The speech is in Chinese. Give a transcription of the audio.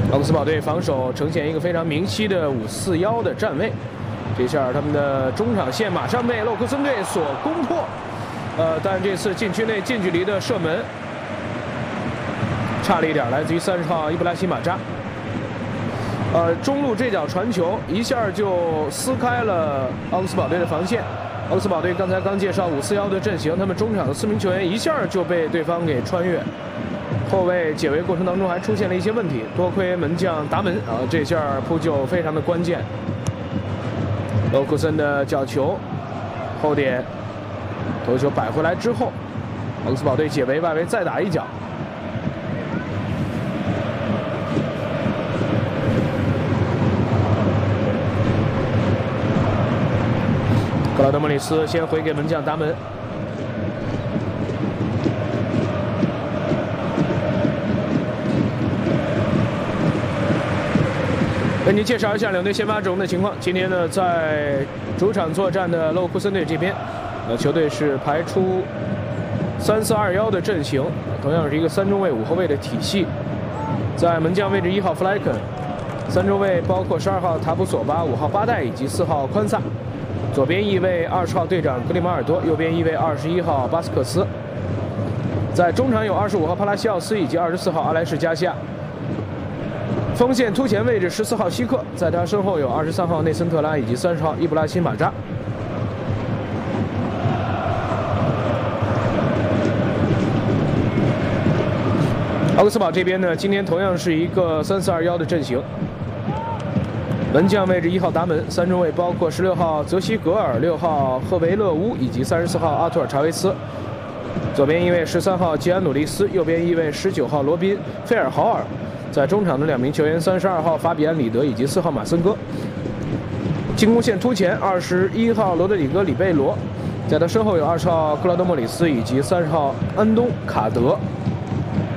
奥克斯堡队防守呈现一个非常明晰的5-4-1的站位，这下他们的中场线马上被勒沃库森队所攻破。但这次禁区内近距离的射门差了一点，来自于30号伊布拉希马扎。中路这脚传球一下就撕开了奥克斯堡队的防线。奥克斯堡队刚才刚介绍5-4-1的阵型，他们中场的4名球员一下就被对方给穿越。后卫解围过程当中还出现了一些问题，多亏门将达门这下扑救非常的关键。勒沃库森的角球后点头球摆回来之后，奥克斯堡队解围外围再打一脚。格劳德莫里斯先回给门将达门。为您介绍一下两队先发阵容的情况。今天呢，在主场作战的勒沃库森队这边，球队是排出3-4-2-1的阵型，同样是一个3中卫5后卫的体系。在门将位置1号弗莱肯，3中卫包括12号塔布索巴、5号巴代以及4号宽萨。左边翼位20号队长格里马尔多，右边翼位21号巴斯克斯。在中场有25号帕拉西奥斯以及24号阿莱士加西亚。锋线突前位置14号希克，在他身后有23号内森特拉以及30号伊布拉辛马扎。奥克斯堡这边呢，今天同样是一个3-4-2-1的阵型。门将位置1号达门，3中卫包括16号泽西格尔、6号赫维勒乌以及34号阿图尔查维斯。左边翼位13号吉安努利斯，右边翼位19号罗宾费尔豪尔。在中场的2名球员32号法比安里德以及4号马森戈。进攻线突前21号罗德里戈里贝罗，在他身后有20号克劳德莫里斯以及30号安东卡德。